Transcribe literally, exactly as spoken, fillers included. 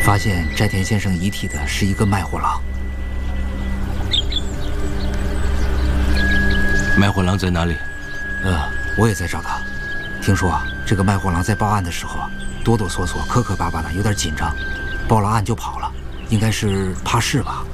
发现斋田先生遗体的是一个卖货郎。 卖货郎在哪里？ 呃，我也在找他。听说啊，这个卖货郎在报案的时候啊，哆哆嗦嗦、磕磕巴巴的，有点紧张，报了案就跑了，应该是怕事吧。